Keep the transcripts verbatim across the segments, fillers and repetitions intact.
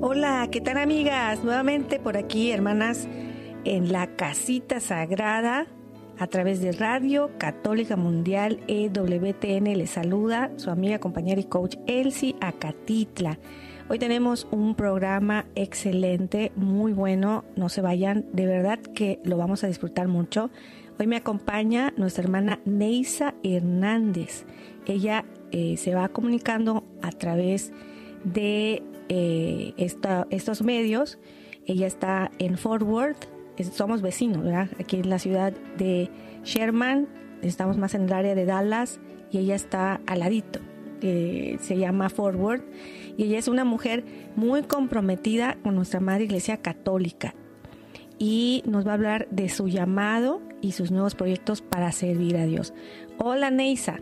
Hola, ¿qué tal amigas? Nuevamente por aquí, hermanas, en la casita sagrada, a través de Radio Católica Mundial E W T N. Les saluda su amiga, compañera y coach Elsie Acatitla. Hoy tenemos un programa excelente, muy bueno, no se vayan, de verdad que lo vamos a disfrutar mucho. Hoy me acompaña nuestra hermana Neisa Hernández. Ella eh, se va comunicando a través de eh, esta, estos medios. Ella está en Fort Worth, somos vecinos, ¿verdad? Aquí en la ciudad de Sherman, estamos más en el área de Dallas y ella está al ladito, eh, se llama Fort Worth, y ella es una mujer muy comprometida con nuestra Madre Iglesia Católica y nos va a hablar de su llamado y sus nuevos proyectos para servir a Dios. Hola, Neisa.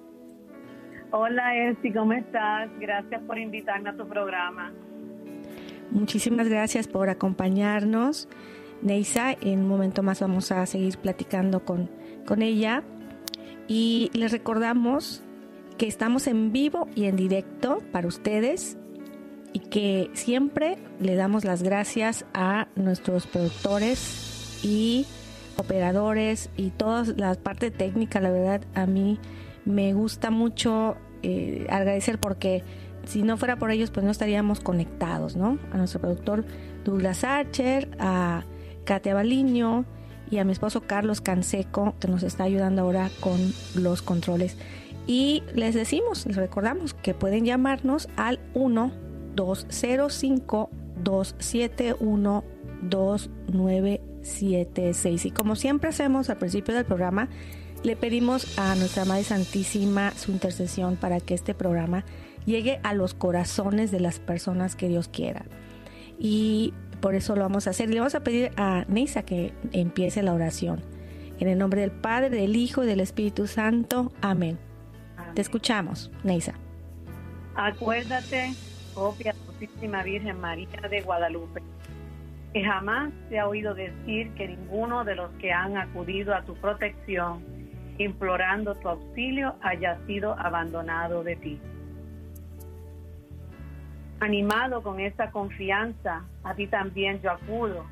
Hola, Elsie, ¿cómo estás? Gracias por invitarme a tu programa. Muchísimas gracias por acompañarnos, Neisa. En un momento más vamos a seguir platicando con, con ella. Y les recordamos que estamos en vivo y en directo para ustedes y que siempre le damos las gracias a nuestros productores y operadores y toda la parte técnica. La verdad, a mí me gusta mucho eh, agradecer, porque si no fuera por ellos, pues no estaríamos conectados, ¿no? A nuestro productor Douglas Archer, a Katia Baliño y a mi esposo Carlos Canseco, que nos está ayudando ahora con los controles. Y les decimos, les recordamos que pueden llamarnos al uno dos cero cinco dos siete uno dos nueve siete seis. Y como siempre hacemos al principio del programa, le pedimos a nuestra Madre Santísima su intercesión para que este programa llegue a los corazones de las personas que Dios quiera. Y por eso lo vamos a hacer. Le vamos a pedir a Neisa que empiece la oración. En el nombre del Padre, del Hijo y del Espíritu Santo. Amén. Amén. Te escuchamos, Neisa. Acuérdate, oh piadosísima Virgen María de Guadalupe, que jamás se ha oído decir que ninguno de los que han acudido a tu protección, implorando tu auxilio, haya sido abandonado de ti. Animado con esta confianza, a ti también yo acudo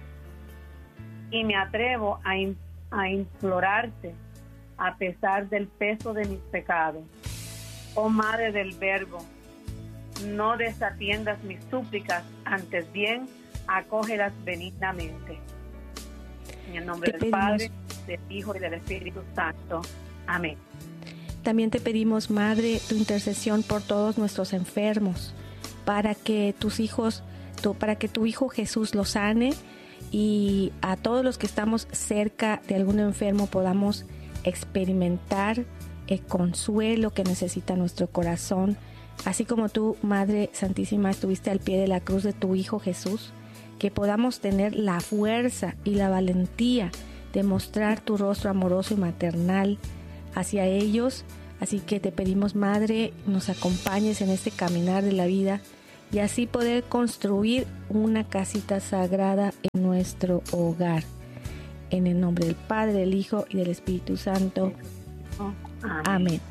y me atrevo a, in, a implorarte a pesar del peso de mis pecados. Oh Madre del Verbo, no desatiendas mis súplicas, antes bien, acógelas benignamente. En el nombre del Padre, del Hijo y del Espíritu Santo. Amén. También te pedimos, Madre, tu intercesión por todos nuestros enfermos, para que tus hijos, tu, para que tu Hijo Jesús los sane, y a todos los que estamos cerca de algún enfermo podamos experimentar el consuelo que necesita nuestro corazón, así como tú, Madre Santísima, estuviste al pie de la cruz de tu Hijo Jesús, que podamos tener la fuerza y la valentía de mostrar tu rostro amoroso y maternal hacia ellos. Así que te pedimos, Madre, nos acompañes en este caminar de la vida y así poder construir una casita sagrada en nuestro hogar. En el nombre del Padre, del Hijo y del Espíritu Santo. Amén. Amén.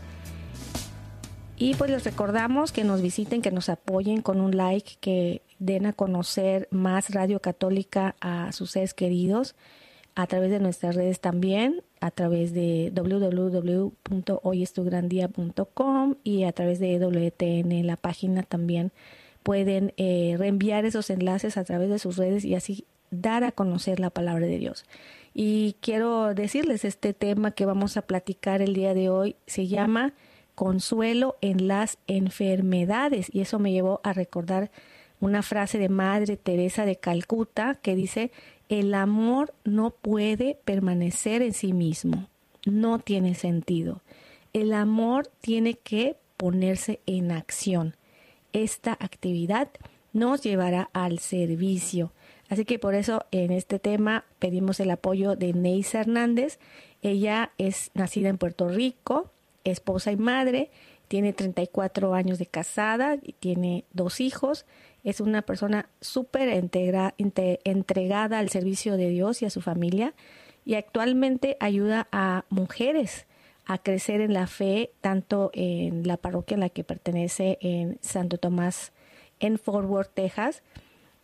Y pues les recordamos que nos visiten, que nos apoyen con un like, que den a conocer más Radio Católica a sus seres queridos a través de nuestras redes también, a través de doble u doble u doble u punto hoy es tu gran día punto com y a través de E W T N, la página también. Pueden eh, reenviar esos enlaces a través de sus redes y así dar a conocer la palabra de Dios. Y quiero decirles, este tema que vamos a platicar el día de hoy se llama Consuelo en las enfermedades, y eso me llevó a recordar una frase de Madre Teresa de Calcuta que dice: el amor no puede permanecer en sí mismo, no tiene sentido. El amor tiene que ponerse en acción. Esta actividad nos llevará al servicio. Así que por eso en este tema pedimos el apoyo de Neisa Hernández. Ella es nacida en Puerto Rico, esposa y madre, tiene treinta y cuatro años de casada y tiene dos hijos. Es una persona súper entregada al servicio de Dios y a su familia, y actualmente ayuda a mujeres a crecer en la fe, tanto en la parroquia en la que pertenece en Santo Tomás, en Fort Worth, Texas,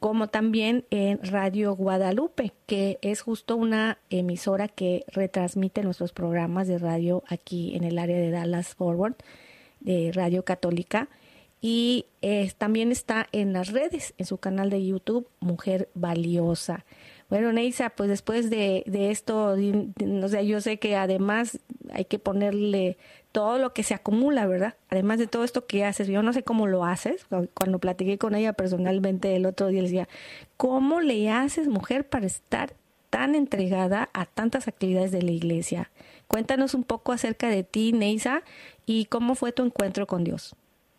como también en Radio Guadalupe, que es justo una emisora que retransmite nuestros programas de radio aquí en el área de Dallas Fort Worth, de Radio Católica. Y eh, también está en las redes, en su canal de YouTube, Mujer Valiosa. Bueno, Neisa, pues después de, de esto, o sea, yo sé que además hay que ponerle todo lo que se acumula, ¿verdad? Además de todo esto que haces, yo no sé cómo lo haces. Cuando platiqué con ella personalmente el otro día, le decía, ¿cómo le haces, mujer, para estar tan entregada a tantas actividades de la iglesia? Cuéntanos un poco acerca de ti, Neisa, y cómo fue tu encuentro con Dios.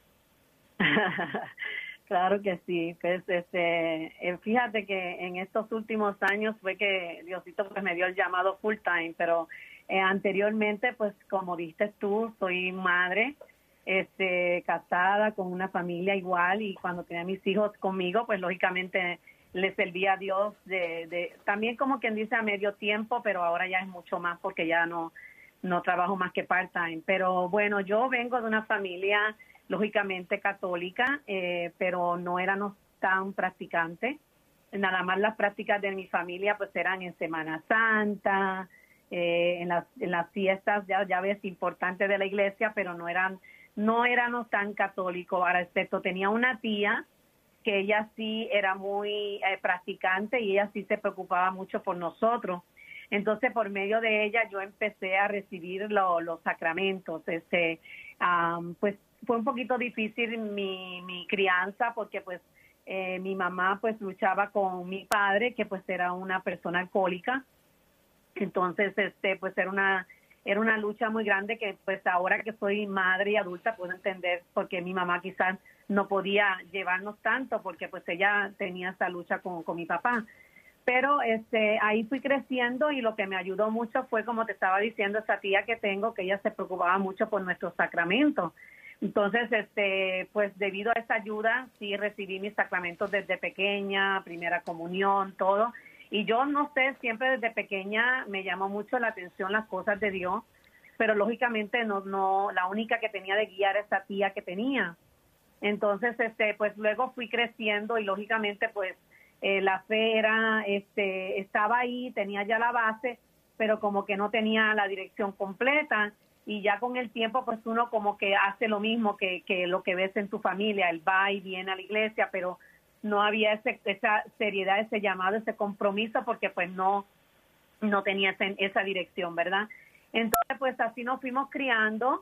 Claro que sí, pues este, fíjate que en estos últimos años fue que Diosito pues me dio el llamado full time, pero eh, anteriormente pues como viste tú, soy madre, este, casada con una familia igual, y cuando tenía mis hijos conmigo pues lógicamente le servía a Dios de, de también como quien dice a medio tiempo, pero ahora ya es mucho más porque ya no, no trabajo más que part time. Pero bueno, yo vengo de una familia lógicamente católica, eh, pero no éramos tan practicantes. Nada más las prácticas de mi familia pues eran en Semana Santa, eh, en, las, en las fiestas, ya, ya ves, importantes de la iglesia, pero no eran no éramos tan católicos. Ahora, excepto tenía una tía que ella sí era muy eh, practicante y ella sí se preocupaba mucho por nosotros. Entonces, por medio de ella, yo empecé a recibir lo, los sacramentos. Este, um, pues fue un poquito difícil mi, mi crianza porque pues eh, mi mamá pues luchaba con mi padre, que pues era una persona alcohólica. Entonces este pues era una era una lucha muy grande que pues ahora que soy madre y adulta puedo entender porque mi mamá quizás no podía llevarnos tanto porque pues ella tenía esa lucha con, con mi papá. Pero este ahí fui creciendo y lo que me ayudó mucho fue, como te estaba diciendo, esa tía que tengo, que ella se preocupaba mucho por nuestros sacramentos. Entonces, este, pues debido a esa ayuda, sí recibí mis sacramentos desde pequeña, primera comunión, todo. Y yo no sé, siempre desde pequeña me llamó mucho la atención las cosas de Dios, pero lógicamente no, no, la única que tenía de guiar era esa tía que tenía. Entonces, este, pues luego fui creciendo y lógicamente, pues eh, la fe era, este, estaba ahí, tenía ya la base, pero como que no tenía la dirección completa. Y ya con el tiempo, pues uno como que hace lo mismo que, que lo que ves en tu familia, él va y viene a la iglesia, pero no había ese, esa seriedad, ese llamado, ese compromiso, porque pues no, no tenía esa, esa dirección, ¿verdad? Entonces, pues así nos fuimos criando,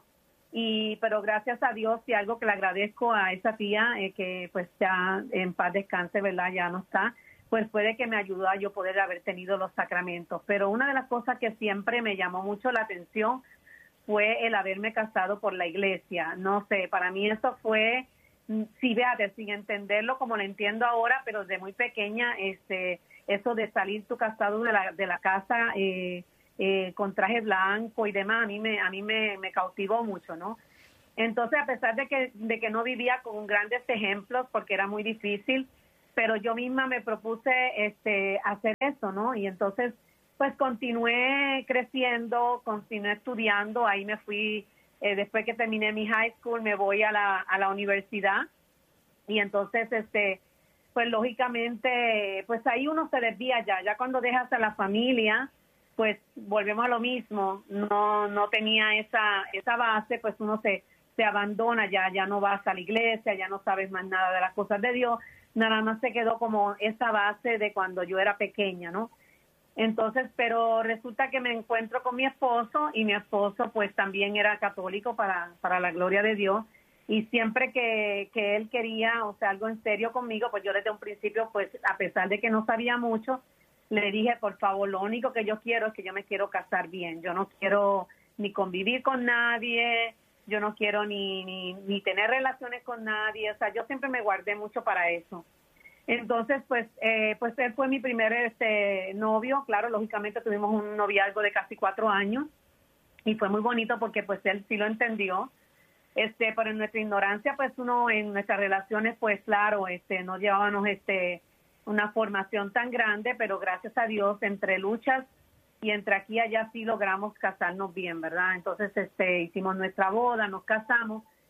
y pero gracias a Dios, y algo que le agradezco a esa tía, eh, que pues ya en paz descanse, ¿verdad? Ya no está, pues puede que me ayudó a yo poder haber tenido los sacramentos. Pero una de las cosas que siempre me llamó mucho la atención fue el haberme casado por la iglesia. No sé, para mí eso fue, sí, véate, sin entenderlo como lo entiendo ahora, pero desde muy pequeña, este, eso de salir tú casado de la, de la casa eh, eh, con traje blanco y demás, a mí me, a mí me, me cautivó mucho, ¿no? Entonces, a pesar de que, de que no vivía con grandes ejemplos, porque era muy difícil, pero yo misma me propuse este, hacer eso, ¿no? Y entonces, pues continué creciendo, continué estudiando, ahí me fui, eh, después que terminé mi high school, me voy a la, a la universidad, y entonces, este, pues lógicamente, pues ahí uno se desvía ya, ya cuando dejas a la familia, pues volvemos a lo mismo, no, no tenía esa, esa base, pues uno se, se abandona, ya, ya no vas a la iglesia, ya no sabes más nada de las cosas de Dios, nada más se quedó como esa base de cuando yo era pequeña, ¿no? Entonces, pero resulta que me encuentro con mi esposo, y mi esposo pues también era católico, para, para la gloria de Dios, y siempre que, que él quería, o sea, algo en serio conmigo, pues yo desde un principio, pues a pesar de que no sabía mucho, le dije, por favor, lo único que yo quiero es que yo me quiero casar bien, yo no quiero ni convivir con nadie, yo no quiero ni, ni, ni tener relaciones con nadie, o sea, yo siempre me guardé mucho para eso. Entonces, pues, eh, pues él fue mi primer este novio. Claro, lógicamente tuvimos un noviazgo de casi cuatro años y fue muy bonito porque pues él sí lo entendió. Este, pero en nuestra ignorancia, pues uno en nuestras relaciones, pues claro, este, no llevábamos este una formación tan grande, pero gracias a Dios, entre luchas y entre aquí y allá sí logramos casarnos bien, ¿verdad? Entonces, este, hicimos nuestra boda, nos casamos.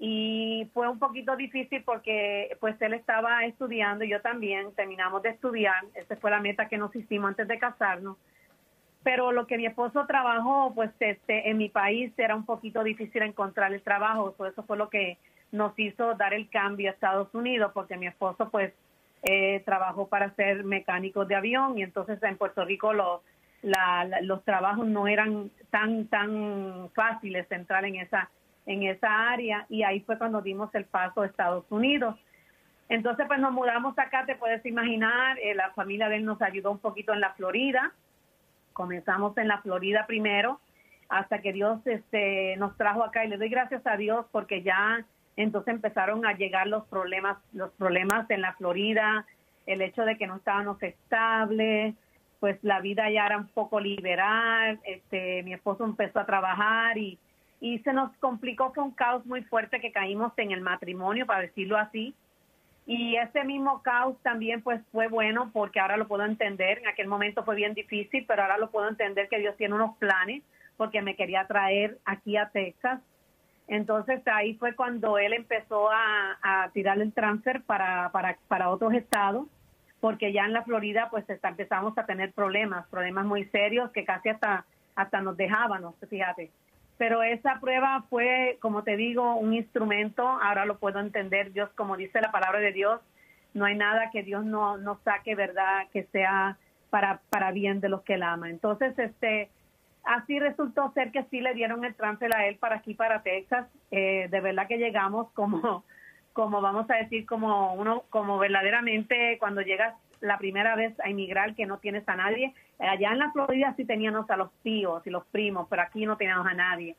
y fue un poquito difícil porque pues él estaba estudiando y yo también, terminamos de estudiar, esa fue la meta que nos hicimos antes de casarnos, pero lo que mi esposo trabajó, pues este en mi país era un poquito difícil encontrar el trabajo, so, eso fue lo que nos hizo dar el cambio a Estados Unidos, porque mi esposo pues eh, trabajó para ser mecánico de avión y entonces en Puerto Rico los La, la, los trabajos no eran tan tan fáciles de entrar en esa en esa área y ahí fue cuando dimos el paso a Estados Unidos. Entonces pues nos mudamos acá, te puedes imaginar, eh, la familia de él nos ayudó un poquito en la Florida, comenzamos en la Florida primero hasta que Dios este nos trajo acá y le doy gracias a Dios porque ya entonces empezaron a llegar los problemas los problemas en la Florida, el hecho de que no estábamos estables, pues la vida ya era un poco liberal, este, mi esposo empezó a trabajar y, y se nos complicó, fue un caos muy fuerte que caímos en el matrimonio, para decirlo así, y ese mismo caos también pues fue bueno porque ahora lo puedo entender, en aquel momento fue bien difícil, pero ahora lo puedo entender que Dios tiene unos planes porque me quería traer aquí a Texas, entonces ahí fue cuando él empezó a, a tirar el transfer para, para, para otros estados, porque ya en la Florida pues está, empezamos a tener problemas, problemas muy serios que casi hasta hasta nos dejábamos, fíjate. Pero esa prueba fue, como te digo, un instrumento, ahora lo puedo entender, Dios, como dice la palabra de Dios, no hay nada que Dios no, no saque, ¿verdad?, que sea para, para bien de los que él ama. Entonces, este, así resultó ser que sí le dieron el transfer a él para aquí, para Texas, eh, de verdad que llegamos como... como vamos a decir, como uno, como verdaderamente cuando llegas la primera vez a emigrar que no tienes a nadie. Allá en la Florida sí teníamos a los tíos y los primos, pero aquí no teníamos a nadie.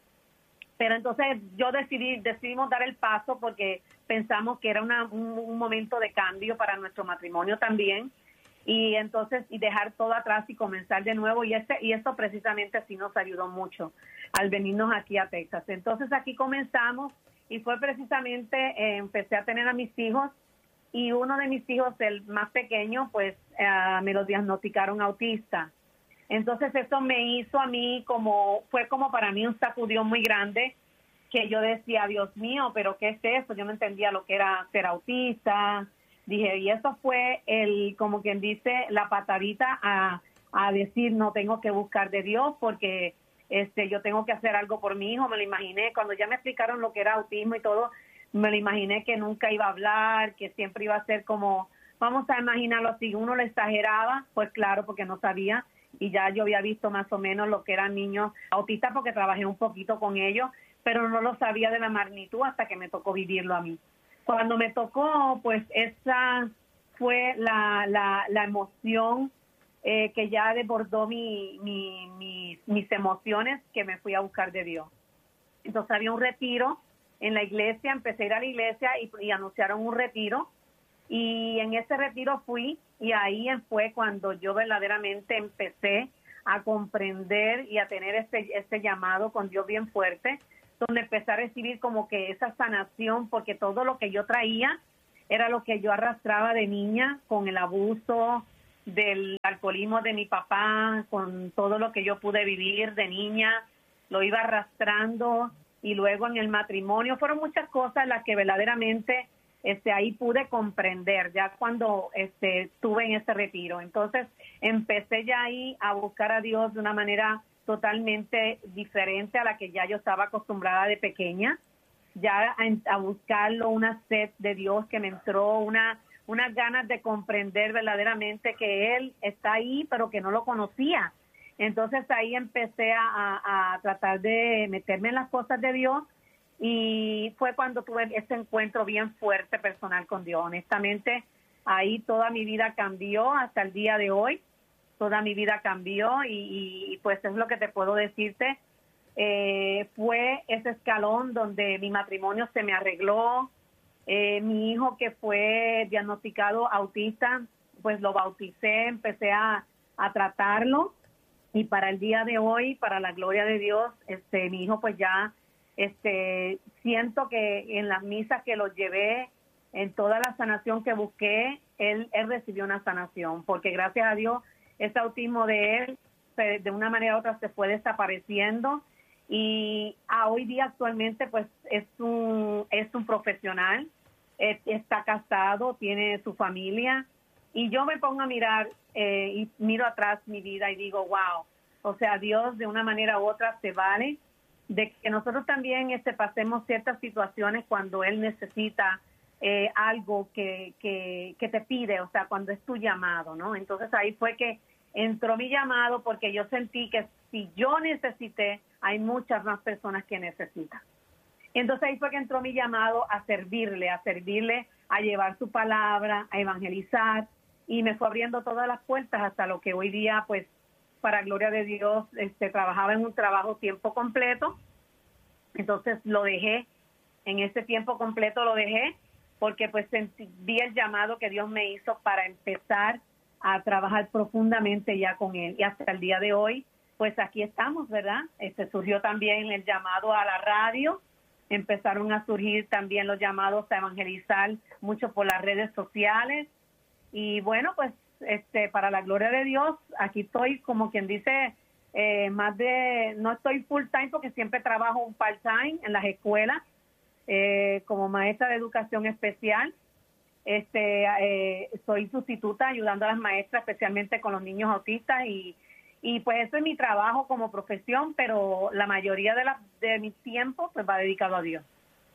Pero entonces yo decidí, decidimos dar el paso porque pensamos que era una, un, un momento de cambio para nuestro matrimonio también. Y entonces, y dejar todo atrás y comenzar de nuevo. Y este y esto precisamente sí nos ayudó mucho al venirnos aquí a Texas. Entonces aquí comenzamos. Y fue precisamente, eh, empecé a tener a mis hijos y uno de mis hijos, el más pequeño, pues uh, me lo diagnosticaron autista. Entonces eso me hizo a mí como, fue como para mí un sacudón muy grande que yo decía, Dios mío, pero ¿qué es eso? Yo no entendía lo que era ser autista. Dije, y eso fue el, como quien dice, la patadita a, a decir, no tengo que buscar de Dios porque... Este, yo tengo que hacer algo por mi hijo, me lo imaginé, cuando ya me explicaron lo que era autismo y todo, me lo imaginé que nunca iba a hablar, que siempre iba a ser como, vamos a imaginarlo así, uno lo exageraba, pues claro, porque no sabía, y ya yo había visto más o menos lo que eran niños autistas porque trabajé un poquito con ellos, pero no lo sabía de la magnitud hasta que me tocó vivirlo a mí. Cuando me tocó, pues esa fue la, la, la emoción Eh, que ya desbordó mi, mi, mi, mis emociones, que me fui a buscar de Dios. Entonces había un retiro en la iglesia, empecé a ir a la iglesia y, y anunciaron un retiro, y en ese retiro fui, y ahí fue cuando yo verdaderamente empecé a comprender y a tener este, este llamado con Dios bien fuerte, donde empecé a recibir como que esa sanación, porque todo lo que yo traía era lo que yo arrastraba de niña, con el abuso del alcoholismo de mi papá, con todo lo que yo pude vivir de niña, lo iba arrastrando, y luego en el matrimonio fueron muchas cosas las que verdaderamente este ahí pude comprender ya cuando este estuve en ese retiro. Entonces empecé ya ahí a buscar a Dios de una manera totalmente diferente a la que ya yo estaba acostumbrada de pequeña, ya a, a buscarlo, una sed de Dios que me entró, una unas ganas de comprender verdaderamente que Él está ahí, pero que no lo conocía. Entonces ahí empecé a, a, a tratar de meterme en las cosas de Dios, y fue cuando tuve ese encuentro bien fuerte personal con Dios. Honestamente, ahí toda mi vida cambió hasta el día de hoy. Toda mi vida cambió y, y pues es lo que te puedo decirte. Eh, fue ese escalón donde mi matrimonio se me arregló. Eh, mi hijo, que fue diagnosticado autista, pues lo bauticé, empecé a, a tratarlo, y para el día de hoy, para la gloria de Dios, este mi hijo pues ya este siento que en las misas que los llevé, en toda la sanación que busqué, él, él recibió una sanación, porque gracias a Dios ese autismo de él se, de una manera u otra se fue desapareciendo, y a hoy día actualmente pues es un, es un profesional, eh, está casado, tiene su familia, y yo me pongo a mirar eh, y miro atrás mi vida y digo, wow, o sea, Dios de una manera u otra se vale de que nosotros también este, pasemos ciertas situaciones cuando Él necesita eh, algo que, que, que te pide, o sea, cuando es tu llamado, ¿no? Entonces ahí fue que entró mi llamado, porque yo sentí que si yo necesité, hay muchas más personas que necesitan. Entonces ahí fue que entró mi llamado a servirle, a servirle, a llevar su palabra, a evangelizar, y me fue abriendo todas las puertas hasta lo que hoy día, pues, para gloria de Dios, este, trabajaba en un trabajo tiempo completo. Entonces lo dejé, en ese tiempo completo lo dejé, porque pues sentí, vi el llamado que Dios me hizo para empezar a trabajar profundamente ya con Él. Y hasta el día de hoy, pues aquí estamos, ¿verdad? Este, surgió también el llamado a la radio, empezaron a surgir también los llamados a evangelizar mucho por las redes sociales. Y bueno, pues este, para la gloria de Dios, aquí estoy, como quien dice, eh, más de, no estoy full time porque siempre trabajo un part time en las escuelas eh, como maestra de educación especial. Este, eh, soy sustituta ayudando a las maestras, especialmente con los niños autistas, y, y pues eso es mi trabajo como profesión, pero la mayoría de, la, de mi tiempo pues va dedicado a Dios.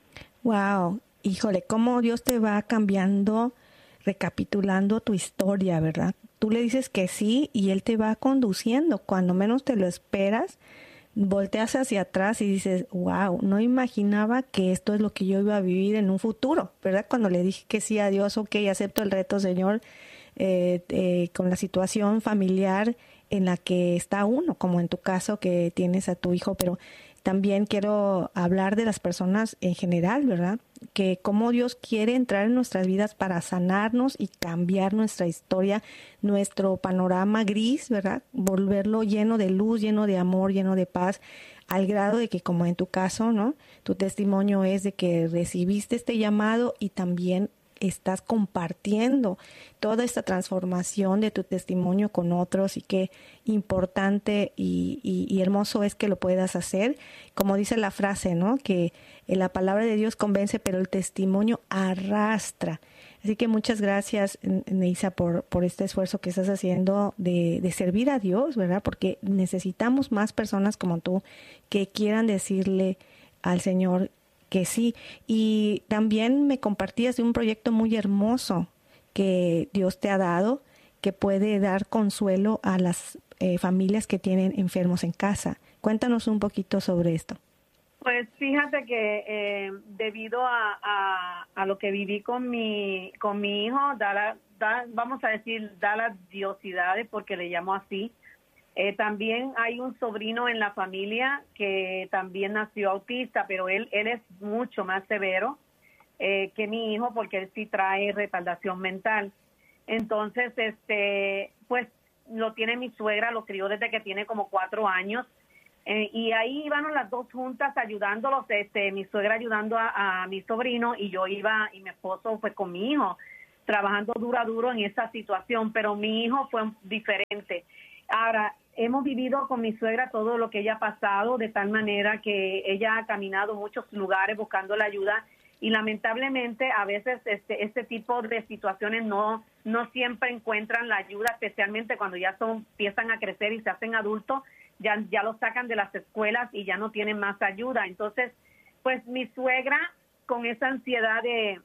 Wow, híjole, cómo Dios te va cambiando, recapitulando tu historia, ¿verdad? Tú le dices que sí y Él te va conduciendo. Cuando menos te lo esperas, volteas hacia atrás y dices, wow, no imaginaba que esto es lo que yo iba a vivir en un futuro, ¿verdad? Cuando le dije que sí a Dios, ok, acepto el reto, Señor, eh, eh, con la situación familiar en la que está uno, como en tu caso que tienes a tu hijo, pero también quiero hablar de las personas en general, ¿verdad? Que cómo Dios quiere entrar en nuestras vidas para sanarnos y cambiar nuestra historia, nuestro panorama gris, ¿verdad? Volverlo lleno de luz, lleno de amor, lleno de paz, al grado de que, como en tu caso, ¿no? Tu testimonio es de que recibiste este llamado y también estás compartiendo toda esta transformación de tu testimonio con otros, y qué importante y, y, y hermoso es que lo puedas hacer. Como dice la frase, ¿no? Que la palabra de Dios convence, pero el testimonio arrastra. Así que muchas gracias, Neisa, por, por este esfuerzo que estás haciendo de, de servir a Dios, ¿verdad? Porque necesitamos más personas como tú que quieran decirle al Señor que sí. Y también me compartías de un proyecto muy hermoso que Dios te ha dado, que puede dar consuelo a las eh, familias que tienen enfermos en casa. Cuéntanos un poquito sobre esto. Pues fíjate que eh, debido a, a, a lo que viví con mi con mi hijo, da la, da, vamos a decir, da las diosidades, porque le llamo así. Eh, también hay un sobrino en la familia que también nació autista, pero él, él es mucho más severo eh, que mi hijo, porque él sí trae retardación mental. Entonces, este, pues lo tiene mi suegra, lo crió desde que tiene como cuatro años. Eh, y ahí íbamos las dos juntas ayudándolos, este, mi suegra ayudando a, a mi sobrino, y yo iba, y mi esposo fue con mi hijo, trabajando duro a duro en esa situación, pero mi hijo fue diferente. Ahora, hemos vivido con mi suegra todo lo que ella ha pasado, de tal manera que ella ha caminado muchos lugares buscando la ayuda, y lamentablemente a veces este este tipo de situaciones no no siempre encuentran la ayuda, especialmente cuando ya son empiezan a crecer y se hacen adultos, ya ya los sacan de las escuelas y ya no tienen más ayuda. Entonces, pues mi suegra, con esa ansiedad de,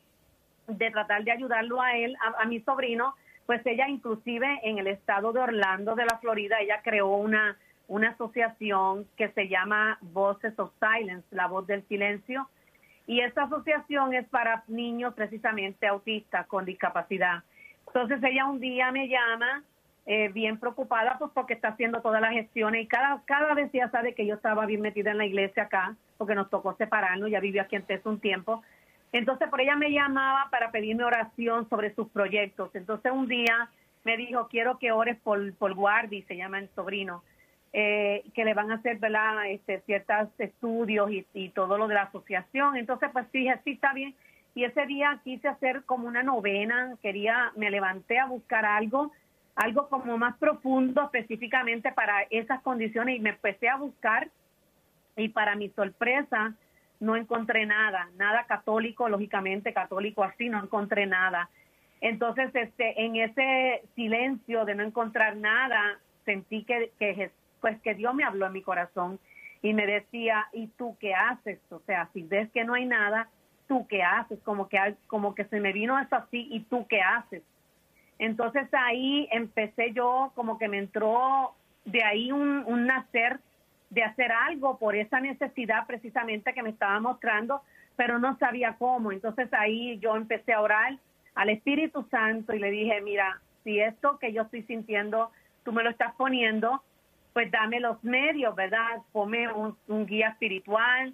de tratar de ayudarlo a él, a, a mi sobrino, pues ella inclusive en el estado de Orlando, de la Florida, ella creó una, una asociación que se llama Voices of Silence, la voz del silencio, y esta asociación es para niños precisamente autistas con discapacidad. Entonces ella un día me llama eh, bien preocupada, pues porque está haciendo todas las gestiones, y cada, cada vez ella sabe que yo estaba bien metida en la iglesia acá, porque nos tocó separarnos, ya vivió aquí en Texas un tiempo. Entonces, por ella me llamaba para pedirme oración sobre sus proyectos. Entonces, un día me dijo, quiero que ores por, por Guardi, se llama el sobrino, eh, que le van a hacer, ¿verdad?, este, ciertos estudios y, y todo lo de la asociación. Entonces, pues dije, sí, está bien. Y ese día quise hacer como una novena, quería, me levanté a buscar algo, algo como más profundo específicamente para esas condiciones, y me empecé a buscar y para mi sorpresa no encontré nada, nada católico, lógicamente católico así, no encontré nada. Entonces, este, en ese silencio de no encontrar nada, sentí que, que, pues, que Dios me habló en mi corazón y me decía, ¿y tú qué haces? O sea, si ves que no hay nada, ¿tú qué haces? Como que, como que se me vino eso así, ¿y tú qué haces? Entonces ahí empecé yo, como que me entró de ahí un, un nacer de hacer algo por esa necesidad precisamente que me estaba mostrando, pero no sabía cómo. Entonces ahí yo empecé a orar al Espíritu Santo y le dije, mira, si esto que yo estoy sintiendo, tú me lo estás poniendo, pues dame los medios, ¿verdad? Ponme un, un guía espiritual,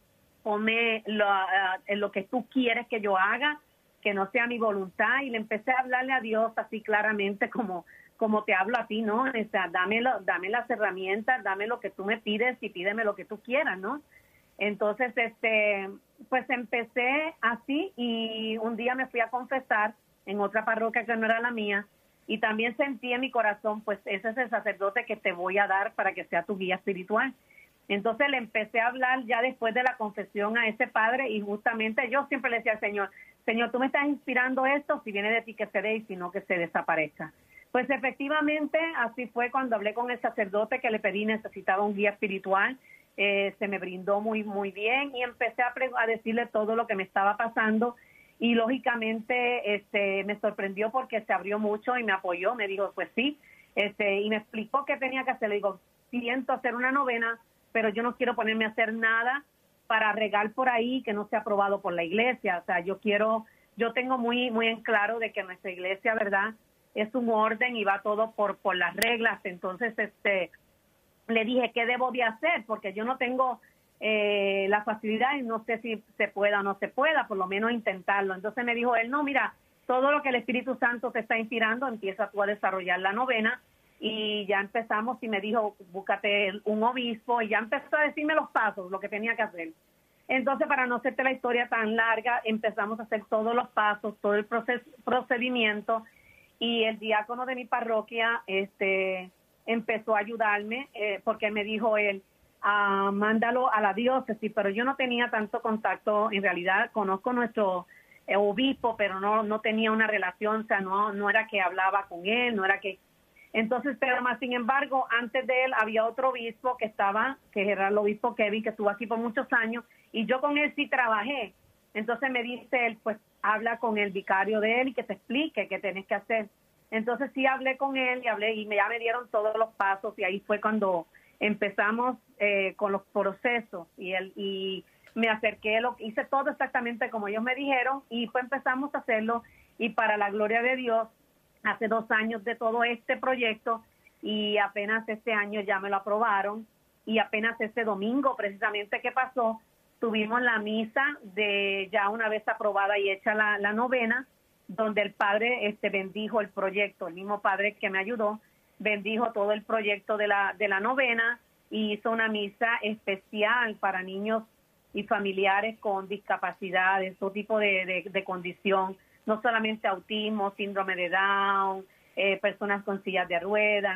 ponme lo, uh, lo que tú quieres que yo haga, que no sea mi voluntad. Y le empecé a hablarle a Dios así claramente como como te hablo a ti, ¿no? O sea, dámelo, dame las herramientas, dame lo que tú me pides y pídeme lo que tú quieras, ¿no? Entonces, este, pues empecé así y un día me fui a confesar en otra parroquia que no era la mía y también sentí en mi corazón, pues ese es el sacerdote que te voy a dar para que sea tu guía espiritual. Entonces le empecé a hablar ya después de la confesión a ese padre y justamente yo siempre le decía al Señor, Señor, tú me estás inspirando esto, si viene de ti que se dé y si no que se desaparezca. Pues efectivamente, así fue cuando hablé con el sacerdote que le pedí, necesitaba un guía espiritual, eh, se me brindó muy, muy bien y empecé a, a decirle todo lo que me estaba pasando y lógicamente este, me sorprendió porque se abrió mucho y me apoyó, me dijo, pues sí, este, y me explicó qué tenía que hacer. Le digo, siento hacer una novena, pero yo no quiero ponerme a hacer nada para regar por ahí que no sea aprobado por la iglesia. O sea, yo quiero, yo tengo muy, muy en claro de que nuestra iglesia, ¿verdad?, es un orden y va todo por por las reglas. Entonces este le dije qué debo de hacer porque yo no tengo eh, la facilidad y no sé si se pueda o no se pueda, por lo menos intentarlo. Entonces me dijo él, no, mira, todo lo que el Espíritu Santo te está inspirando, empieza tú a desarrollar la novena. Y ya empezamos y me dijo, búscate un obispo, y ya empezó a decirme los pasos, lo que tenía que hacer. Entonces, para no hacerte la historia tan larga, empezamos a hacer todos los pasos, todo el proces, procedimiento. Y el diácono de mi parroquia este, empezó a ayudarme eh, porque me dijo él, ah, mándalo a la diócesis, pero yo no tenía tanto contacto, en realidad conozco nuestro eh, obispo, pero no no tenía una relación, o sea, no, no era que hablaba con él, no era que... Entonces, pero más sin embargo, antes de él había otro obispo que estaba, que era el obispo Kevin, que estuvo aquí por muchos años, y yo con él sí trabajé. Entonces me dice él, pues habla con el vicario de él y que te explique qué tenés que hacer. Entonces sí hablé con él y hablé y me, ya me dieron todos los pasos y ahí fue cuando empezamos eh, con los procesos y él y me acerqué, lo hice todo exactamente como ellos me dijeron y pues empezamos a hacerlo y para la gloria de Dios, hace dos años de todo este proyecto y apenas este año ya me lo aprobaron y apenas este domingo precisamente que pasó, tuvimos la misa de ya una vez aprobada y hecha la, la novena, donde el padre este bendijo el proyecto, el mismo padre que me ayudó, bendijo todo el proyecto de la de la novena y hizo una misa especial para niños y familiares con discapacidades, todo tipo de, de, de condición, no solamente autismo, síndrome de Down, eh, personas con sillas de ruedas,